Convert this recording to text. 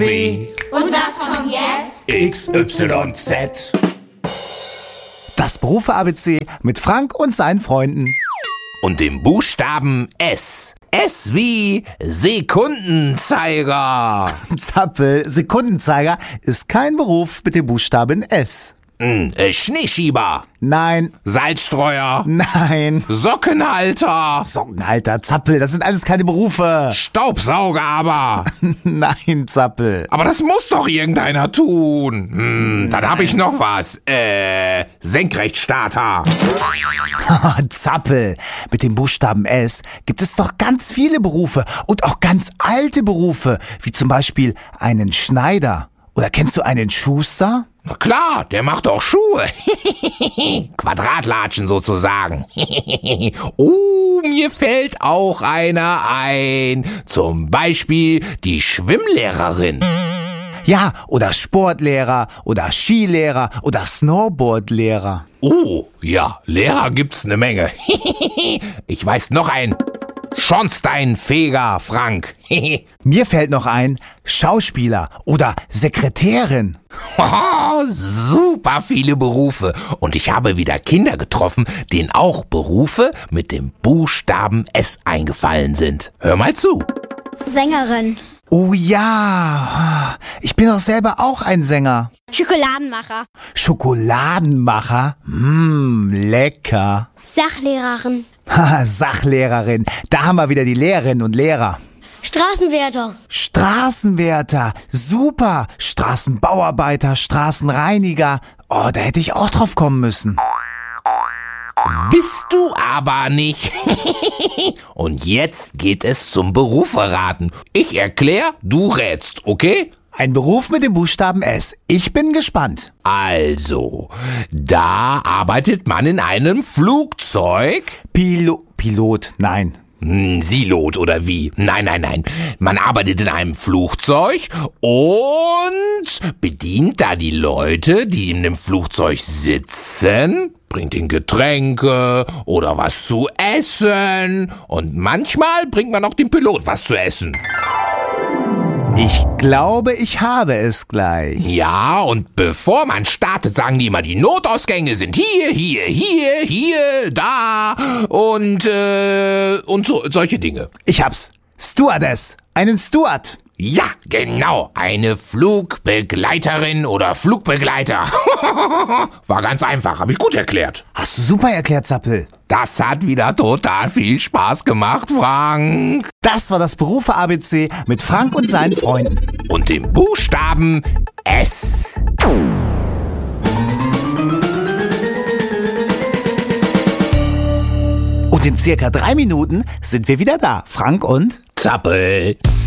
W. Und was kommt jetzt? XYZ. Das Berufe-ABC mit Frank und seinen Freunden. Und dem Buchstaben S. S wie Sekundenzeiger. Zappel, Sekundenzeiger ist kein Beruf mit dem Buchstaben S. Schneeschieber. Nein, Salzstreuer. nein. Sockenhalter. Sockenhalter, Zappel, das sind alles keine Berufe. Staubsauger aber. Nein, Zappel. Aber das muss doch irgendeiner tun. Dann habe ich noch was. Senkrechtstarter. Zappel, mit dem Buchstaben S gibt es doch ganz viele Berufe und auch ganz alte Berufe, wie zum Beispiel einen Schneider. Oder kennst du einen Schuster? Na klar, der macht auch Schuhe. Quadratlatschen sozusagen. Oh, mir fällt auch einer ein. Zum Beispiel die Schwimmlehrerin. Ja, oder Sportlehrer oder Skilehrer oder Snowboardlehrer. Oh, ja, Lehrer gibt's eine Menge. Ich weiß noch einen. Schornsteinfeger, Frank. Mir fällt noch ein Schauspieler oder Sekretärin. Super viele Berufe. Und ich habe wieder Kinder getroffen, denen auch Berufe mit dem Buchstaben S eingefallen sind. Hör mal zu. Sängerin. Oh ja, ich bin doch selber auch ein Sänger. Schokoladenmacher. Schokoladenmacher? Lecker. Sachlehrerin. Sachlehrerin, da haben wir wieder die Lehrerinnen und Lehrer. Straßenwärter. Straßenwärter, super. Straßenbauarbeiter, Straßenreiniger. Oh, da hätte ich auch drauf kommen müssen. Bist du aber nicht. Und jetzt geht es zum Beruferaten. Ich erkläre, du rätst, okay? Ein Beruf mit dem Buchstaben S. Ich bin gespannt. Also, da arbeitet man in einem Flugzeug. Pilot, nein. Silot oder wie? Nein. Man arbeitet in einem Flugzeug und bedient da die Leute, die in dem Flugzeug sitzen, bringt ihnen Getränke oder was zu essen und manchmal bringt man auch dem Pilot was zu essen. Ich glaube, ich habe es gleich. Ja, und bevor man startet, sagen die immer, die Notausgänge sind hier, da und solche Dinge. Ich hab's. Stewardess. Einen Steward. Ja, genau, eine Flugbegleiterin oder Flugbegleiter. War ganz einfach, habe ich gut erklärt. Hast du super erklärt, Zappel. Das hat wieder total viel Spaß gemacht, Frank. Das war das Berufe-ABC mit Frank und seinen Freunden. Und dem Buchstaben S. Und in circa 3 Minuten sind wir wieder da. Frank und Zappel.